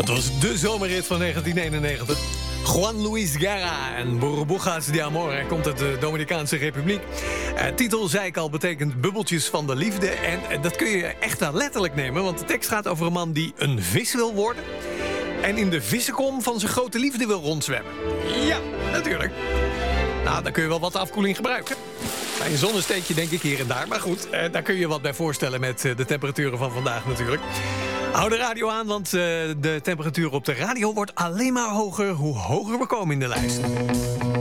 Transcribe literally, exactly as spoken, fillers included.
Dat was de zomerrit van negentien eenennegentig. Juan Luis Guerra en Burbujas de Amor. Hij komt uit de Dominicaanse Republiek. Uh, titel, zei ik al, betekent bubbeltjes van de liefde. En uh, dat kun je echt aan letterlijk nemen. Want de tekst gaat over een man die een vis wil worden. En in de vissenkom van zijn grote liefde wil rondzwemmen. Ja, natuurlijk. Nou, dan kun je wel wat afkoeling gebruiken. Een zonnesteekje denk ik hier en daar. Maar goed, uh, daar kun je wat bij voorstellen met uh, de temperaturen van vandaag natuurlijk. Hou de radio aan, want uh, de temperatuur op de radio wordt alleen maar hoger hoe hoger we komen in de lijst.